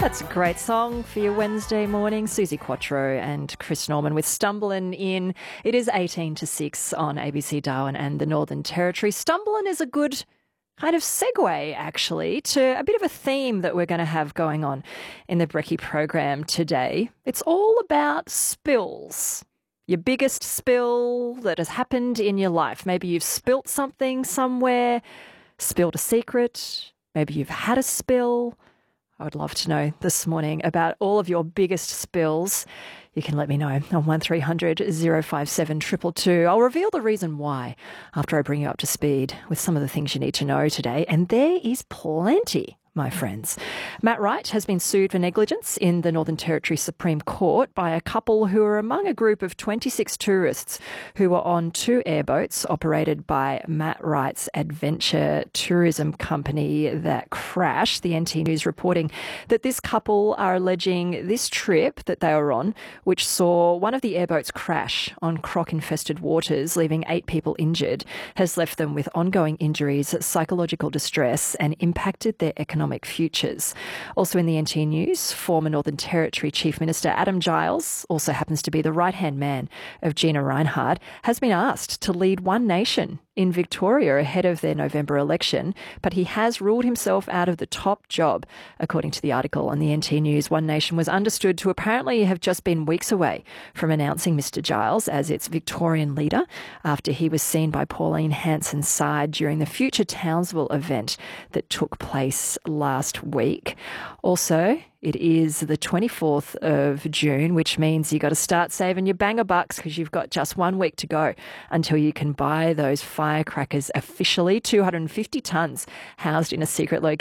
That's a great song for your Wednesday morning. Susie Quattro and Chris Norman with Stumblin' In. It is 18 to 6 on ABC Darwin and the Northern Territory. Stumblin' is a good kind of segue, actually, to a bit of a theme that we're going to have going on in the Brekkie program today. It's all about spills. Your biggest spill that has happened in your life. Maybe you've spilt something somewhere, spilled a secret. Maybe you've had a spill. I would love to know this morning about all of your biggest spills. You can let me know on 1300 057 222. I'll reveal the reason why after I bring you up to speed with some of the things you need to know today. And there is plenty, my friends. Matt Wright has been sued for negligence in the Northern Territory Supreme Court by a couple who are among a group of 26 tourists who were on two airboats operated by Matt Wright's adventure tourism company that crashed. The NT News reporting that this couple are alleging this trip that they were on, which saw one of the airboats crash on croc-infested waters, leaving 8 people injured, has left them with ongoing injuries, psychological distress, and impacted their economic futures. Also in the NT News, former Northern Territory Chief Minister Adam Giles, also happens to be the right-hand man of Gina Rinehart, has been asked to lead One Nation in Victoria ahead of their November election, but he has ruled himself out of the top job. According to the article on the NT News, One Nation was understood to apparently have just been weeks away from announcing Mr Giles as its Victorian leader after he was seen by Pauline Hanson's side during the Future Townsville event that took place last week. Also, it is the 24th of June, which means you got to start saving your banger bucks because you've got just 1 week to go until you can buy those firecrackers officially. 250 tonnes housed in a secret location